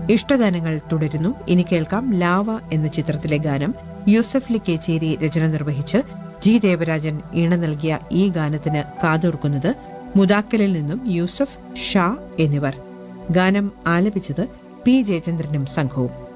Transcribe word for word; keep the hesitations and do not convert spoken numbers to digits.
ഇഷ്ടഗാനങ്ങൾ തുടരുന്നു. ഇനി കേൾക്കാം ലാവ എന്ന ചിത്രത്തിലെ ഗാനം. യൂസഫ് അലി കേച്ചേരി രചന നിർവഹിച്ച് ജി ദേവരാജൻ ഈണ നൽകിയ ഈ ഗാനത്തിന് കാതോർക്കുന്നത് മുദാക്കലിൽ നിന്നും യൂസഫ്, ഷാ എന്നിവർ. ഗാനം ആലപിച്ചത് പി ജയചന്ദ്രനും സംഘവും.